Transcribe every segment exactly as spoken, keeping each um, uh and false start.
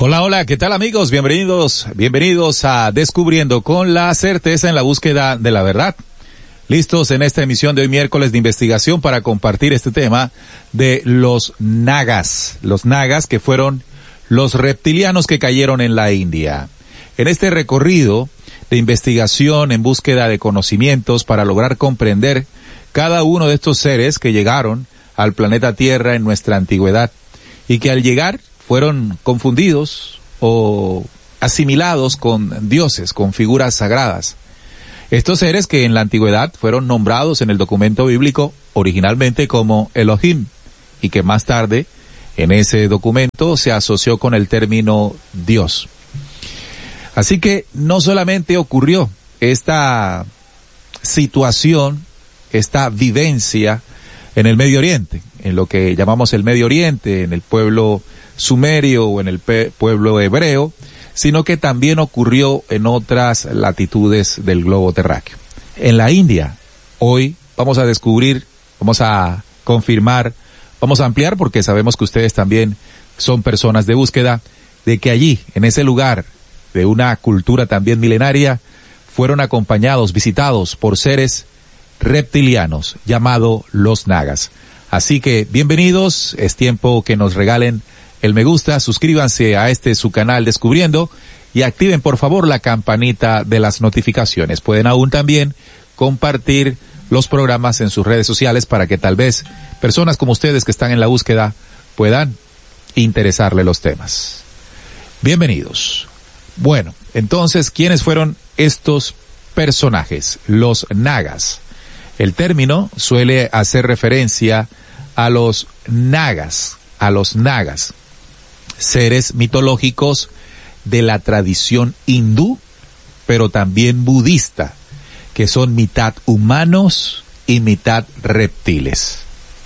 Hola, hola, ¿qué tal amigos? Bienvenidos, bienvenidos a Descubriendo con la certeza en la búsqueda de la verdad. Listos en esta emisión de hoy miércoles de investigación para compartir este tema de los nagas. Los nagas que fueron los reptilianos que cayeron en la India. En este recorrido de investigación en búsqueda de conocimientos para lograr comprender cada uno de estos seres que llegaron al planeta Tierra en nuestra antigüedad y que al llegar fueron confundidos o asimilados con dioses, con figuras sagradas. Estos seres que en la antigüedad fueron nombrados en el documento bíblico originalmente como Elohim y que más tarde en ese documento se asoció con el término Dios. Así que no solamente ocurrió esta situación, esta vivencia en el Medio Oriente, en lo que llamamos el Medio Oriente, en el pueblo sumerio o en el pe- pueblo hebreo, sino que también ocurrió en otras latitudes del globo terráqueo. En la India, hoy vamos a descubrir, vamos a confirmar, vamos a ampliar porque sabemos que ustedes también son personas de búsqueda, de que allí, en ese lugar de una cultura también milenaria, fueron acompañados, visitados por seres reptilianos llamados los nagas. Así que bienvenidos, es tiempo que nos regalen el me gusta, suscríbanse a este su canal Descubriendo y activen por favor la campanita de las notificaciones. Pueden aún también compartir los programas en sus redes sociales para que tal vez personas como ustedes que están en la búsqueda puedan interesarle los temas. Bienvenidos. Bueno, entonces, ¿quiénes fueron estos personajes? Los nagas. El término suele hacer referencia a los nagas, a los nagas, seres mitológicos de la tradición hindú, pero también budista, que son mitad humanos y mitad reptiles.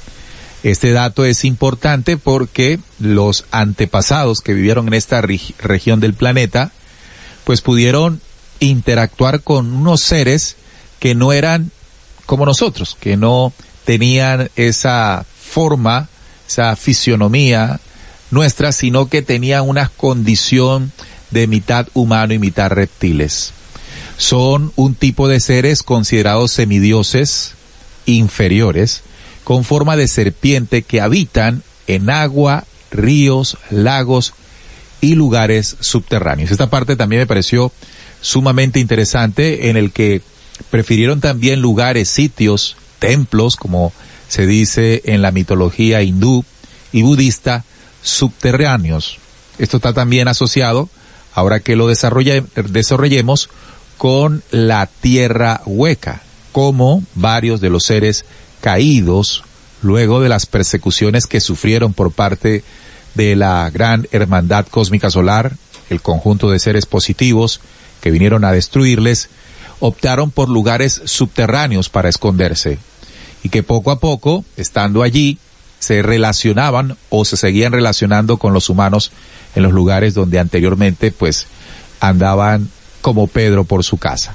Este dato es importante porque los antepasados que vivieron en esta reg- región del planeta, pues pudieron interactuar con unos seres que no eran como nosotros, que no tenían esa forma, esa fisionomía nuestra, sino que tenían una condición de mitad humano y mitad reptiles. Son un tipo de seres considerados semidioses inferiores, con forma de serpiente que habitan en agua, ríos, lagos y lugares subterráneos. Esta parte también me pareció sumamente interesante, en el que prefirieron también lugares, sitios, templos, como se dice en la mitología hindú y budista, subterráneos. Esto está también asociado, ahora que lo desarrolle, desarrollemos, con la tierra hueca, como varios de los seres caídos luego de las persecuciones que sufrieron por parte de la gran hermandad cósmica solar, el conjunto de seres positivos que vinieron a destruirles, optaron por lugares subterráneos para esconderse, y que poco a poco, estando allí, se relacionaban o se seguían relacionando con los humanos en los lugares donde anteriormente pues andaban como Pedro por su casa.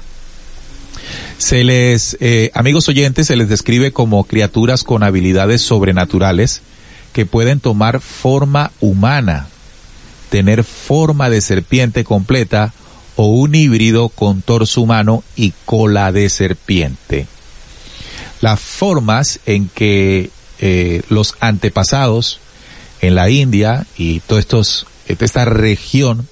Se les, eh, amigos oyentes, se les describe como criaturas con habilidades sobrenaturales que pueden tomar forma humana, tener forma de serpiente completa o un híbrido con torso humano y cola de serpiente. Las formas en que eh, los antepasados en la India y toda estos, esta región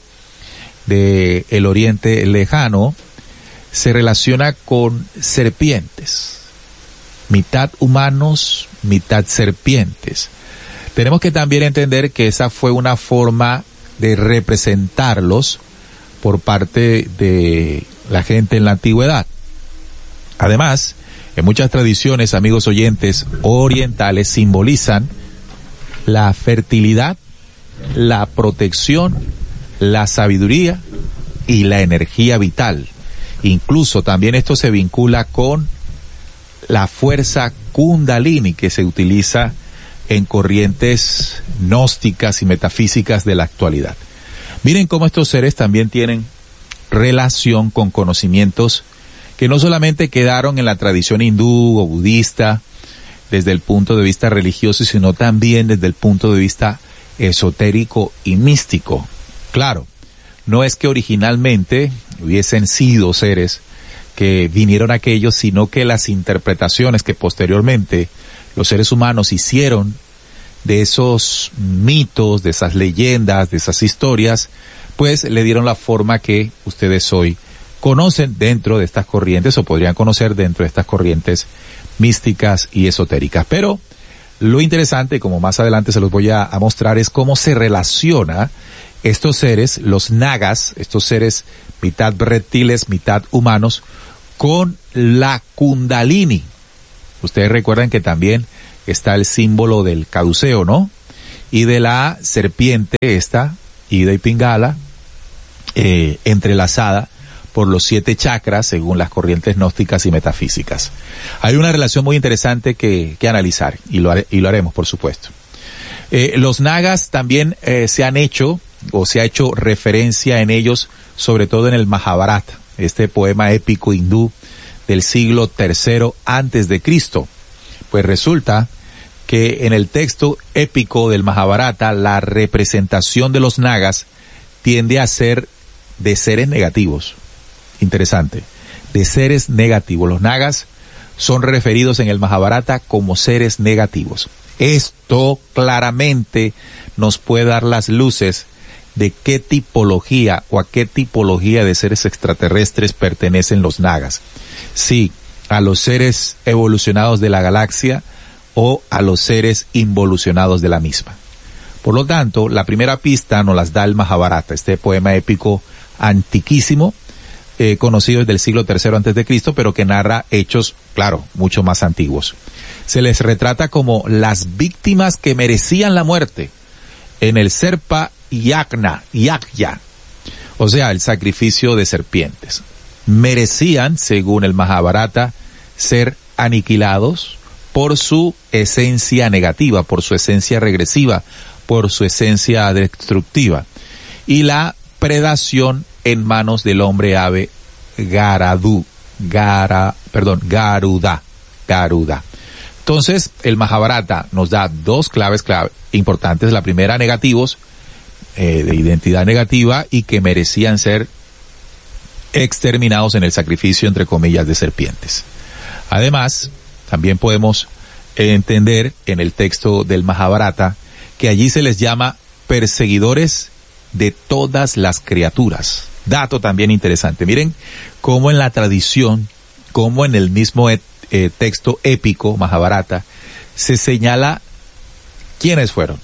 de el Oriente Lejano se relaciona con serpientes, mitad humanos, mitad serpientes. Tenemos que también entender que esa fue una forma de representarlos por parte de la gente en la antigüedad. Además, en muchas tradiciones, amigos oyentes, orientales simbolizan la fertilidad, la protección, la sabiduría y la energía vital. Incluso también esto se vincula con la fuerza Kundalini que se utiliza en corrientes gnósticas y metafísicas de la actualidad. Miren cómo estos seres también tienen relación con conocimientos que no solamente quedaron en la tradición hindú o budista desde el punto de vista religioso, sino también desde el punto de vista esotérico y místico. Claro, no es que originalmente hubiesen sido seres que vinieron aquellos, sino que las interpretaciones que posteriormente los seres humanos hicieron de esos mitos, de esas leyendas, de esas historias, pues le dieron la forma que ustedes hoy conocen dentro de estas corrientes, o podrían conocer dentro de estas corrientes místicas y esotéricas. Pero lo interesante, como más adelante se los voy a, a mostrar, es cómo se relaciona estos seres, los nagas, estos seres mitad reptiles, mitad humanos, con la Kundalini. Ustedes recuerdan que también está el símbolo del caduceo, ¿no? Y de la serpiente esta, Ida y Pingala, eh, entrelazada por los siete chakras según las corrientes gnósticas y metafísicas. Hay una relación muy interesante que, que analizar, y lo, y lo haremos, por supuesto. Eh, los nagas también eh, se han hecho, o se ha hecho referencia en ellos, sobre todo en el Mahabharata, este poema épico hindú del siglo tercero antes de Cristo. Pues resulta que en el texto épico del Mahabharata, la representación de los nagas tiende a ser de seres negativos. Interesante. De seres negativos. Los nagas son referidos en el Mahabharata como seres negativos. Esto claramente nos puede dar las luces de qué tipología o a qué tipología de seres extraterrestres pertenecen los nagas. Sí, a los seres evolucionados de la galaxia o a los seres involucionados de la misma. Por lo tanto, la primera pista nos las da el Mahabharata, este poema épico antiquísimo, eh, conocido desde el siglo tercero antes de Cristo, pero que narra hechos, claro, mucho más antiguos. Se les retrata como las víctimas que merecían la muerte en el Serpa Yagna, Yagya, o sea, el sacrificio de serpientes. Merecían, según el Mahabharata, ser aniquilados por su esencia negativa, por su esencia regresiva, por su esencia destructiva, y la predación en manos del hombre ave Garadu, Gara, perdón, Garuda, Garuda. Entonces, el Mahabharata nos da dos claves clave importantes. La primera, negativos, eh, de identidad negativa, y que merecían ser exterminados en el sacrificio, entre comillas, de serpientes. Además, también podemos entender en el texto del Mahabharata que allí se les llama perseguidores de todas las criaturas. Dato también interesante. Miren cómo en la tradición, como en el mismo eh, texto épico Mahabharata, se señala quiénes fueron,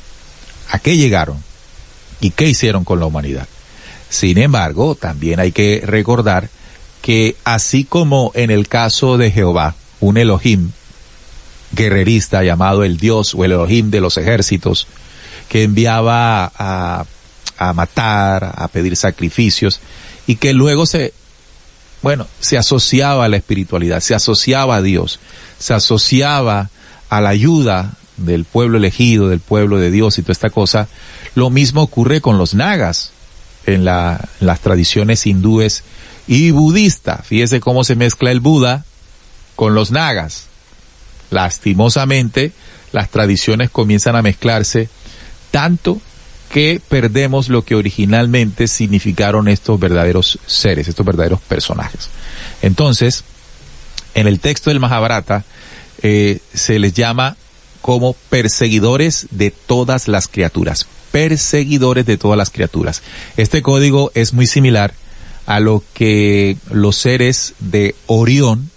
a qué llegaron y qué hicieron con la humanidad. Sin embargo, también hay que recordar que así como en el caso de Jehová, un Elohim guerrerista llamado el Dios o el Elohim de los ejércitos, que enviaba a, a matar, a pedir sacrificios, y que luego se, bueno, se asociaba a la espiritualidad, se asociaba a Dios, se asociaba a la ayuda del pueblo elegido, del pueblo de Dios y toda esta cosa. Lo mismo ocurre con los nagas en, la, en las tradiciones hindúes y budistas. Fíjese cómo se mezcla el Buda con los nagas. Lastimosamente, las tradiciones comienzan a mezclarse tanto que perdemos lo que originalmente significaron estos verdaderos seres, estos verdaderos personajes. Entonces, en el texto del Mahabharata, eh, se les llama como perseguidores de todas las criaturas. Perseguidores de todas las criaturas. Este código es muy similar a lo que los seres de Orión,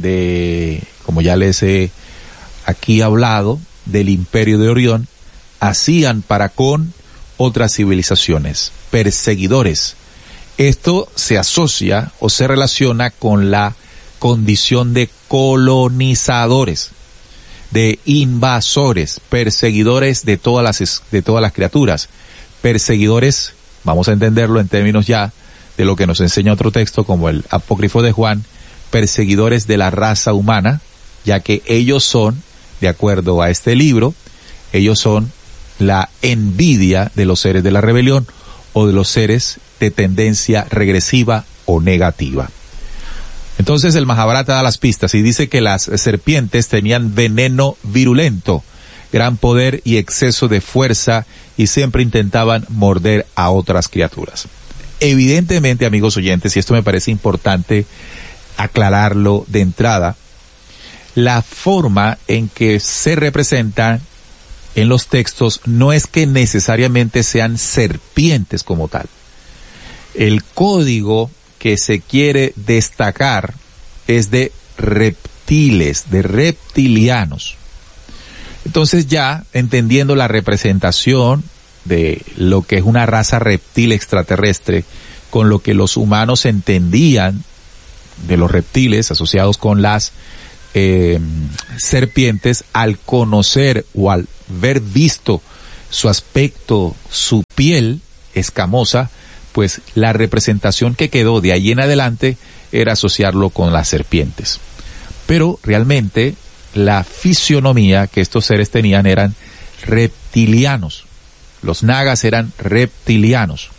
de, como ya les he aquí hablado, del imperio de Orión, hacían para con otras civilizaciones, perseguidores. Esto se asocia o se relaciona con la condición de colonizadores, de invasores, perseguidores de todas las, de todas las criaturas, perseguidores, vamos a entenderlo en términos ya de lo que nos enseña otro texto como el Apócrifo de Juan, perseguidores de la raza humana, ya que ellos son, de acuerdo a este libro, ellos son la envidia de los seres de la rebelión o de los seres de tendencia regresiva o negativa. Entonces el Mahabharata da las pistas y dice que las serpientes tenían veneno virulento gran poder y exceso de fuerza y siempre intentaban morder a otras criaturas. Evidentemente, amigos oyentes, y esto me parece importante aclararlo de entrada, la forma en que se representan en los textos no es que necesariamente sean serpientes como tal. El código que se quiere destacar es de reptiles, de reptilianos. Entonces ya entendiendo la representación de lo que es una raza reptil extraterrestre con lo que los humanos entendían de los reptiles asociados con las eh, serpientes, al conocer o al ver visto su aspecto, su piel escamosa, pues la representación que quedó de ahí en adelante era asociarlo con las serpientes. Pero realmente la fisionomía que estos seres tenían eran reptilianos. Los nagas eran reptilianos.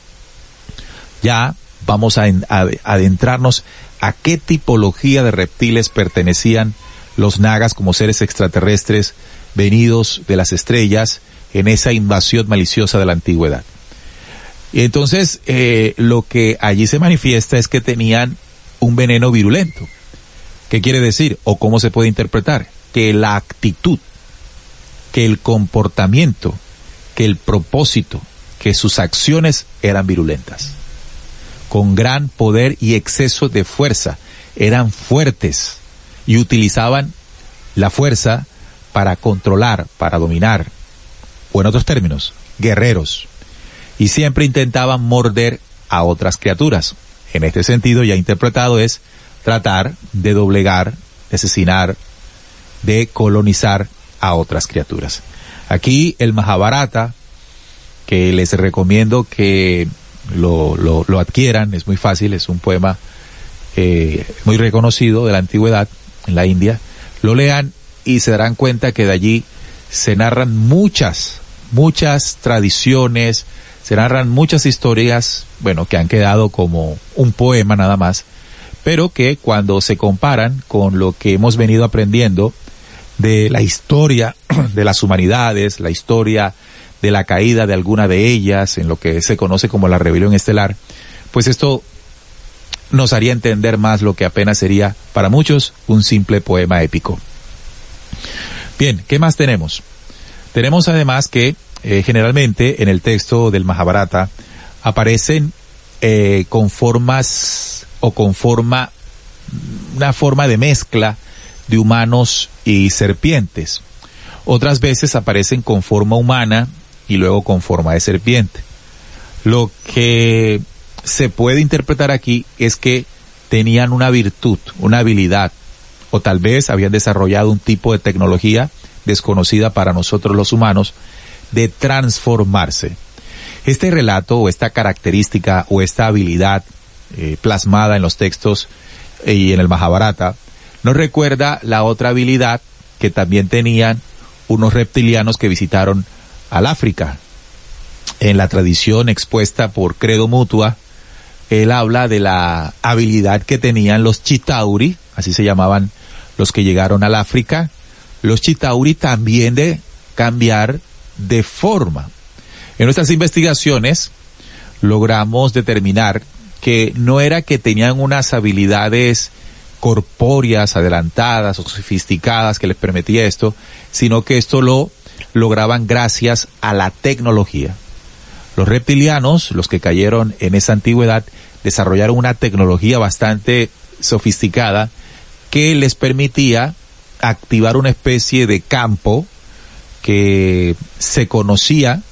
Ya vamos a, a adentrarnos a qué tipología de reptiles pertenecían los nagas como seres extraterrestres venidos de las estrellas en esa invasión maliciosa de la antigüedad. Y entonces eh, lo que allí se manifiesta es que tenían un veneno virulento. ¿Qué quiere decir? ¿O cómo se puede interpretar? Que la actitud, que el comportamiento, que el propósito, que sus acciones eran virulentas. Con gran poder y exceso de fuerza. Eran fuertes y utilizaban la fuerza para controlar, para dominar. O en otros términos, guerreros. Y siempre intentaban morder a otras criaturas. En este sentido, ya interpretado, es tratar de doblegar, de asesinar, de colonizar a otras criaturas. Aquí el Mahabharata, que les recomiendo que lo, lo, lo adquieran, es muy fácil, es un poema eh, muy reconocido de la antigüedad en la India, lo lean y se darán cuenta que de allí se narran muchas, muchas tradiciones, se narran muchas historias, bueno, que han quedado como un poema nada más, pero que cuando se comparan con lo que hemos venido aprendiendo de la historia de las humanidades, la historia de la caída de alguna de ellas, en lo que se conoce como la rebelión estelar, pues esto nos haría entender más lo que apenas sería para muchos un simple poema épico. Bien, ¿qué más tenemos? Tenemos además que eh, generalmente en el texto del Mahabharata aparecen eh, con formas o con forma, una forma de mezcla de humanos y serpientes. Otras veces aparecen con forma humana y luego con forma de serpiente. Lo que se puede interpretar aquí es que tenían una virtud, una habilidad, o tal vez habían desarrollado un tipo de tecnología desconocida para nosotros los humanos de transformarse. Este relato o esta característica o esta habilidad eh, plasmada en los textos y en el Mahabharata nos recuerda la otra habilidad que también tenían unos reptilianos que visitaron al África. En la tradición expuesta por Credo Mutua, él habla de la habilidad que tenían los Chitauri, así se llamaban los que llegaron al África, los Chitauri también de cambiar de forma. En nuestras investigaciones logramos determinar que no era que tenían unas habilidades corpóreas, adelantadas o sofisticadas que les permitía esto, sino que esto lo lograban gracias a la tecnología. Los reptilianos, los que cayeron en esa antigüedad, desarrollaron una tecnología bastante sofisticada que les permitía activar una especie de campo que se conocía,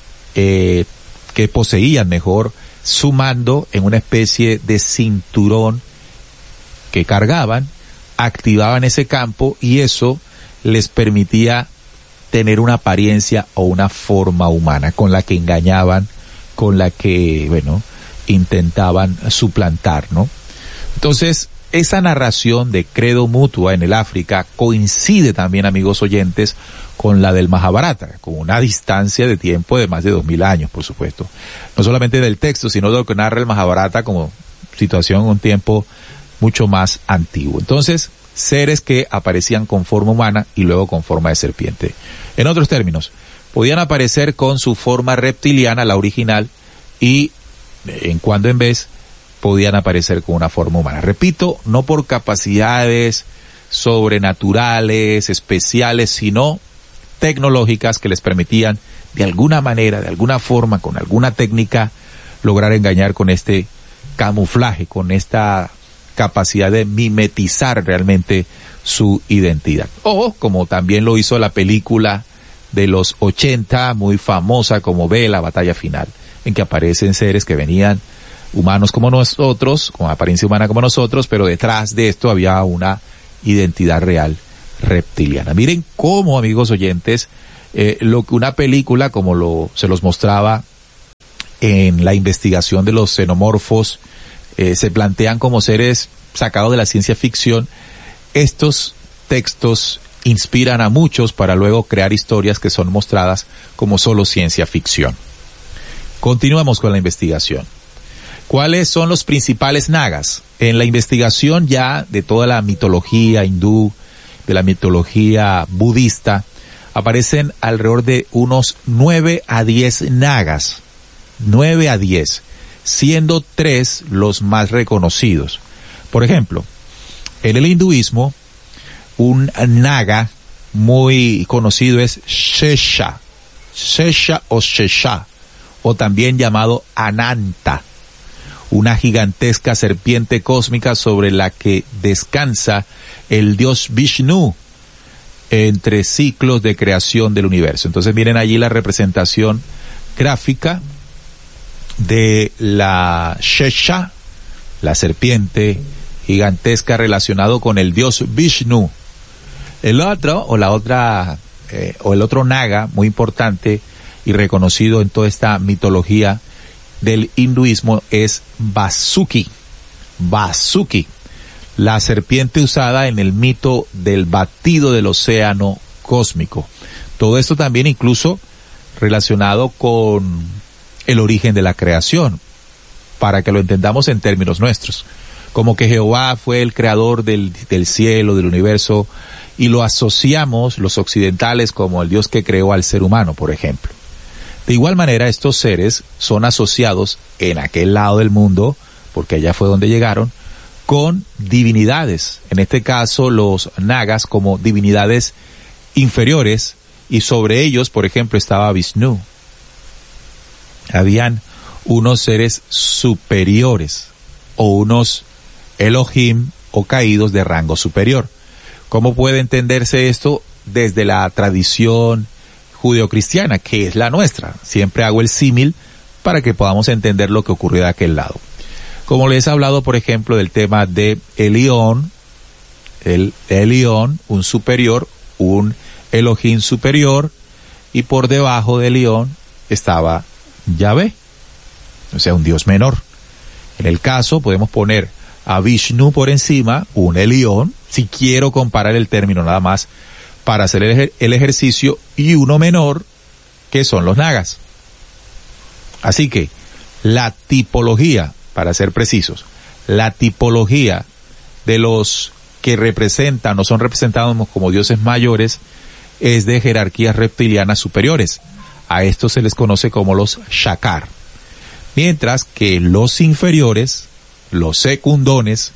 eh, que poseían mejor, sumando en una especie de cinturón que cargaban, activaban ese campo y eso les permitía tener una apariencia o una forma humana con la que engañaban, con la que, bueno, intentaban suplantar, ¿no? Entonces, esa narración de Credo Mutua en el África coincide también, amigos oyentes, con la del Mahabharata, con una distancia de tiempo de más de dos mil años, por supuesto. No solamente del texto, sino de lo que narra el Mahabharata como situación en un tiempo mucho más antiguo. Entonces, seres que aparecían con forma humana y luego con forma de serpiente. En otros términos, podían aparecer con su forma reptiliana, la original, y en cuando en vez podían aparecer con una forma humana. Repito, no por capacidades sobrenaturales, especiales, sino tecnológicas que les permitían de alguna manera, de alguna forma, con alguna técnica, lograr engañar con este camuflaje, con esta capacidad de mimetizar realmente su identidad. O como también lo hizo la película de los ochenta, muy famosa como Ve, la batalla final, en que aparecen seres que venían humanos como nosotros, con apariencia humana como nosotros, pero detrás de esto había una identidad real reptiliana. Miren cómo, amigos oyentes, eh, lo que una película, como lo se los mostraba en la investigación de los xenomorfos, eh, se plantean como seres sacados de la ciencia ficción. Estos textos inspiran a muchos para luego crear historias que son mostradas como solo ciencia ficción. Continuamos con la investigación. ¿Cuáles son los principales nagas? En la investigación ya de toda la mitología hindú, de la mitología budista, aparecen alrededor de unos nueve a diez nagas. nueve a diez, siendo tres los más reconocidos. Por ejemplo, en el hinduismo, un naga muy conocido es Shesha, Shesha o Shesha, o también llamado Ananta, una gigantesca serpiente cósmica sobre la que descansa el dios Vishnu entre ciclos de creación del universo. Entonces miren allí la representación gráfica de la Shesha, la serpiente gigantesca relacionado con el dios Vishnu. El otro, o la otra, eh, o el otro naga muy importante y reconocido en toda esta mitología del hinduismo es Vasuki. Vasuki, la serpiente usada en el mito del batido del océano cósmico. Todo esto también incluso relacionado con el origen de la creación, para que lo entendamos en términos nuestros. Como que Jehová fue el creador del, del cielo, del universo, y lo asociamos los occidentales como el Dios que creó al ser humano, por ejemplo. De igual manera, estos seres son asociados en aquel lado del mundo, porque allá fue donde llegaron, con divinidades. En este caso, los nagas como divinidades inferiores, y sobre ellos, por ejemplo, estaba Vishnu. Habían unos seres superiores, o unos Elohim, o caídos de rango superior. ¿Cómo puede entenderse esto? Desde la tradición judeocristiana, que es la nuestra. Siempre hago el símil para que podamos entender lo que ocurrió de aquel lado. Como les he hablado, por ejemplo, del tema de Elión, el Elión, un superior, un Elohim superior, y por debajo de Elión estaba Yahvé, o sea, un dios menor. En el caso, podemos poner a Vishnu por encima, un Elión, si quiero comparar el término nada más, para hacer el, ejer el ejercicio, y uno menor, que son los nagas. Así que, la tipología, para ser precisos, la tipología de los que representan o son representados como dioses mayores, es de jerarquías reptilianas superiores. A estos se les conoce como los Shakar. Mientras que los inferiores, los secundones,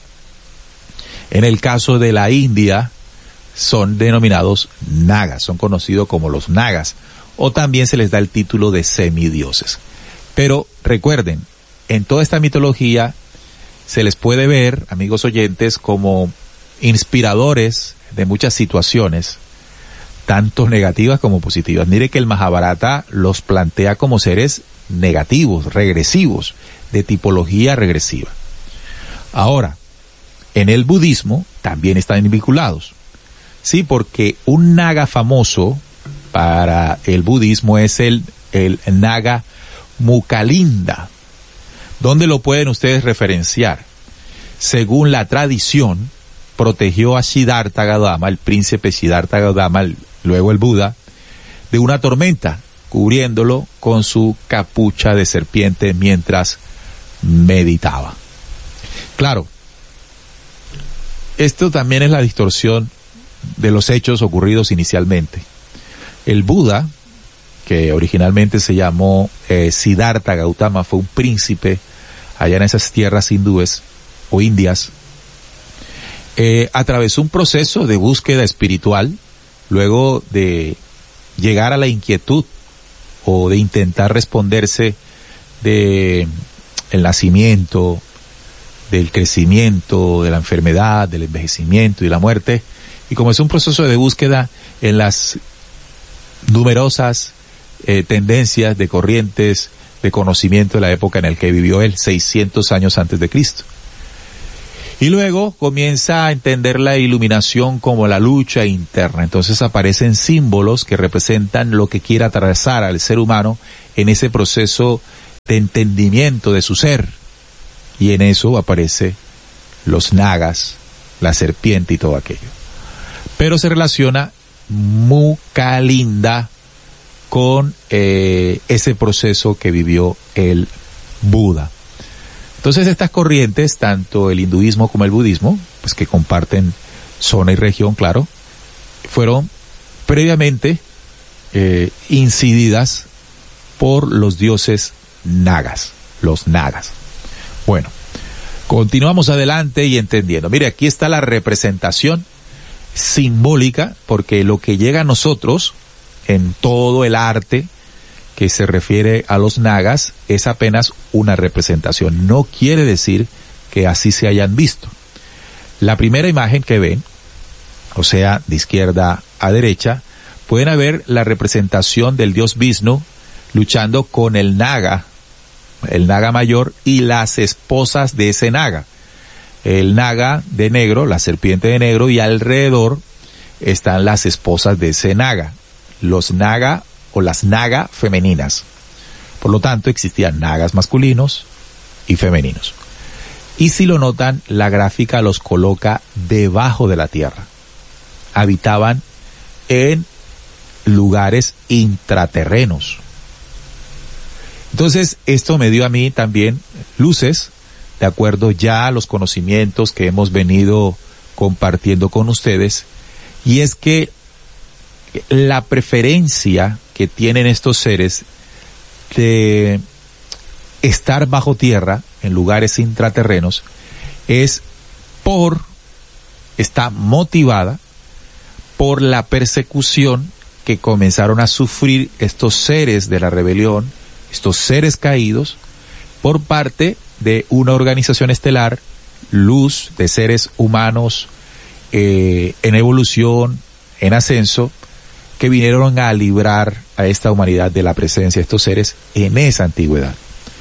en el caso de la India, son denominados nagas, son conocidos como los nagas, o también se les da el título de semidioses. Pero recuerden, en toda esta mitología se les puede ver, amigos oyentes, como inspiradores de muchas situaciones, tanto negativas como positivas. Mire que el Mahabharata los plantea como seres negativos, regresivos, de tipología regresiva. Ahora, en el budismo también están vinculados. Sí, porque un naga famoso para el budismo es el, el naga Mukalinda. ¿Dónde lo pueden ustedes referenciar? Según la tradición, protegió a Siddhartha Gautama, el príncipe Siddhartha Gautama, el, luego el Buda, de una tormenta, cubriéndolo con su capucha de serpiente mientras meditaba. Claro, esto también es la distorsión de los hechos ocurridos inicialmente. El Buda, que originalmente se llamó eh, Siddhartha Gautama, fue un príncipe allá en esas tierras hindúes o indias, eh, atravesó un proceso de búsqueda espiritual, luego de llegar a la inquietud o de intentar responderse de el nacimiento, del crecimiento, de la enfermedad, del envejecimiento y la muerte, y comenzó un proceso de búsqueda en las numerosas eh, tendencias de corrientes de conocimiento de la época en la que vivió él, seiscientos años antes de Cristo. Y luego comienza a entender la iluminación como la lucha interna. Entonces aparecen símbolos que representan lo que quiere atravesar al ser humano en ese proceso de entendimiento de su ser. Y en eso aparece los nagas, la serpiente y todo aquello. Pero se relaciona Mukalinda con eh, ese proceso que vivió el Buda. Entonces estas corrientes, tanto el hinduismo como el budismo, pues que comparten zona y región, claro, fueron previamente eh, incididas por los dioses nagas, los nagas. Bueno, continuamos adelante y entendiendo. Mire, aquí está la representación simbólica, porque lo que llega a nosotros en todo el arte que se refiere a los nagas es apenas una representación. No quiere decir que así se hayan visto. La primera imagen que ven, o sea, de izquierda a derecha, pueden ver la representación del dios Vishnu luchando con el naga, el naga mayor y las esposas de ese naga. El naga de negro, la serpiente de negro, y alrededor están las esposas de ese naga, los naga o las naga femeninas. Por lo tanto, existían nagas masculinos y femeninos. Y si lo notan, la gráfica los coloca debajo de la tierra. Habitaban en lugares intraterrenos. Entonces, esto me dio a mí también luces, de acuerdo ya a los conocimientos que hemos venido compartiendo con ustedes, y es que la preferencia que tienen estos seres de estar bajo tierra, en lugares intraterrenos, es por, está motivada por la persecución que comenzaron a sufrir estos seres de la rebelión, estos seres caídos, por parte de una organización estelar, luz de seres humanos eh, en evolución, en ascenso, que vinieron a librar a esta humanidad de la presencia de estos seres en esa antigüedad.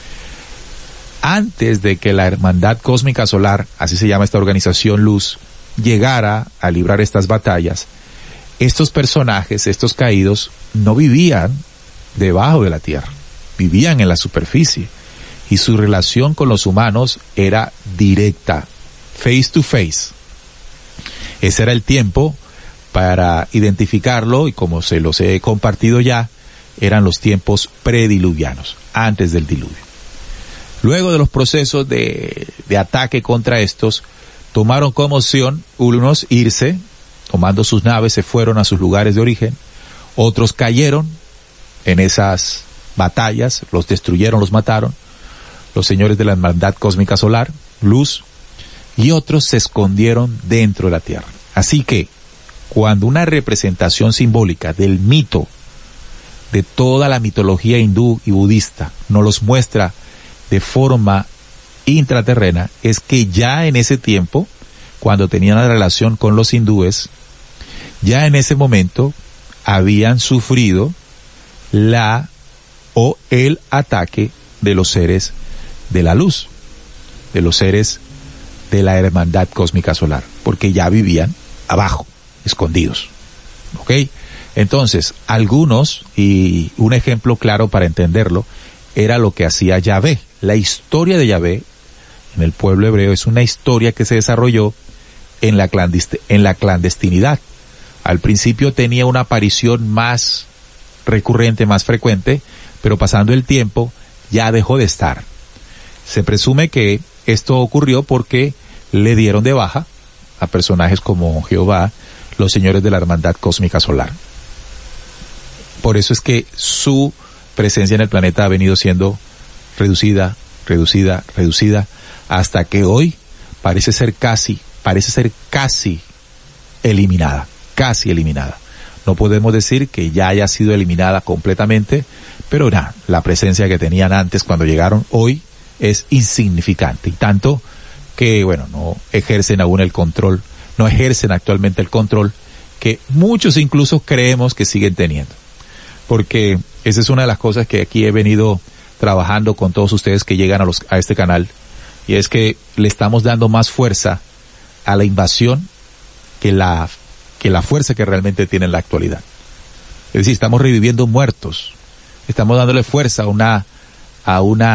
Antes de que la Hermandad Cósmica Solar, así se llama esta organización luz, llegara a librar estas batallas, estos personajes, estos caídos, no vivían debajo de la tierra, vivían en la superficie, y su relación con los humanos era directa, face to face. Ese era el tiempo para identificarlo, y como se los he compartido ya, eran los tiempos prediluvianos, antes del diluvio. Luego de los procesos de, de ataque contra estos, tomaron como opción unos irse, tomando sus naves, se fueron a sus lugares de origen, otros cayeron en esas batallas, los destruyeron, los mataron, los señores de la Hermandad Cósmica Solar, luz, y otros se escondieron dentro de la tierra. Así que, cuando una representación simbólica del mito, de toda la mitología hindú y budista, nos los muestra de forma intraterrena, es que ya en ese tiempo, cuando tenían la relación con los hindúes, ya en ese momento habían sufrido la o el ataque de los seres de la luz, de los seres de la Hermandad Cósmica Solar, porque ya vivían abajo, escondidos. ¿Ok? Entonces, algunos, y un ejemplo claro para entenderlo, era lo que hacía Yahvé. La historia de Yahvé en el pueblo hebreo es una historia que se desarrolló en la, clandest- en la clandestinidad. Al principio tenía una aparición más recurrente, más frecuente, pero pasando el tiempo ya dejó de estar. Se presume que esto ocurrió porque le dieron de baja a personajes como Jehová, los señores de la Hermandad Cósmica Solar. Por eso es que su presencia en el planeta ha venido siendo reducida, reducida, reducida, hasta que hoy parece ser casi, parece ser casi eliminada, casi eliminada. No podemos decir que ya haya sido eliminada completamente, pero nada, la presencia que tenían antes cuando llegaron hoy es insignificante, y tanto que, bueno, no ejercen aún el control, no ejercen actualmente el control que muchos incluso creemos que siguen teniendo. Porque esa es una de las cosas que aquí he venido trabajando con todos ustedes que llegan a los, a este canal, y es que le estamos dando más fuerza a la invasión que la, que la fuerza que realmente tiene en la actualidad. Es decir, estamos reviviendo muertos, estamos dándole fuerza a una, a una